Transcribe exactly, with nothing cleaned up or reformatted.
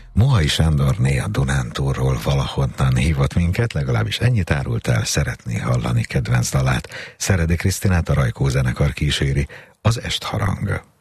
Mohai Sándorné a Dunántúlról valahonnan hívott minket, legalábbis ennyit árult el, szeretné hallani kedvenc dalát. Szeredi Krisztinát a Rajkó zenekar kíséri, az Estharang.